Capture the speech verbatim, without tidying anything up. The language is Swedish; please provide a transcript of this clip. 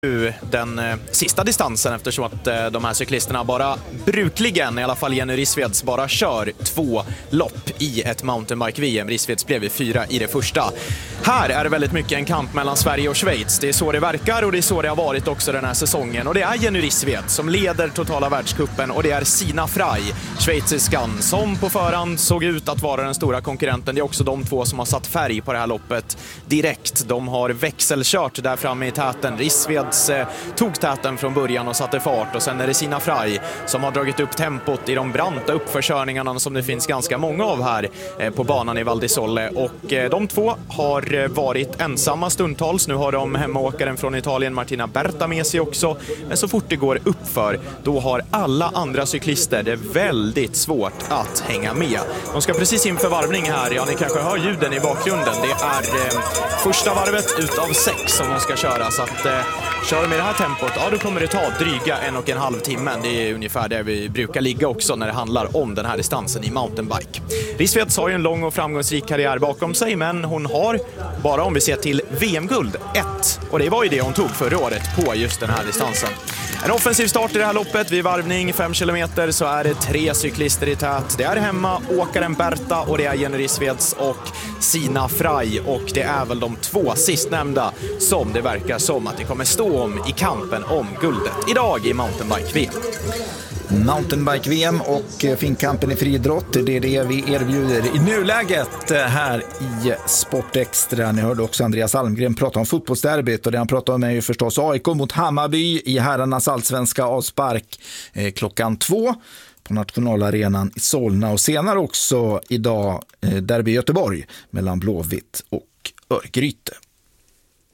Den eh, sista distansen eftersom att eh, de här cyklisterna bara brukligen, i alla fall Jenny Rissveds, bara kör två lopp i ett mountainbike-V M. Rissveds blev fyra i det första. Här är det väldigt mycket en kamp mellan Sverige och Schweiz. Det är så det verkar och det är så det har varit också den här säsongen. Och det är Jenny Rissved som leder totala världscupen och det är Sina Frey, schweiziskan, som på förhand såg ut att vara den stora konkurrenten. Det är också de två som har satt färg på det här loppet direkt. De har växelkört där framme i täten. Rissved Eh, tog täten från början och satte fart och sen är det Sina Frey som har dragit upp tempot i de branta uppförskörningarna som det finns ganska många av här eh, på banan i Val di Sole och eh, de två har eh, varit ensamma stundtals. Nu har de hemmaåkaren från Italien Martina Berta med sig också, men så fort det går uppför då har alla andra cyklister det väldigt svårt att hänga med. De ska precis inför varvning här, ja ni kanske hör ljuden i bakgrunden. Det är eh, första varvet utav sex som de ska köra, så att eh, kör med det här tempot, ja då kommer det ta dryga en och en halv timme. Det är ungefär där vi brukar ligga också när det handlar om den här distansen i mountainbike. Rissved har ju en lång och framgångsrik karriär bakom sig, men hon har bara, om vi ser till V M-guld, ett. Och det var ju det hon tog förra året på just den här distansen. En offensiv start i det här loppet. Vid varvning fem kilometer så är det tre cyklister i tät. Det är hemma åkaren Berta och det är Jenny Rissveds och Sina Frey. Och det är väl de två sistnämnda som det verkar som att det kommer stå om i kampen om guldet idag i mountainbike-V M. Mountainbike-V M och finkampen i friidrott, det är det vi erbjuder i nuläget här i Sport Extra. Ni hörde också Andreas Almgren prata om fotbollsderbyt och det han pratade om är ju förstås A I K mot Hammarby i herrarnas allsvenska avspark eh, klockan två på nationalarenan i Solna och senare också idag eh, derby i Göteborg mellan Blåvitt och Örgryte.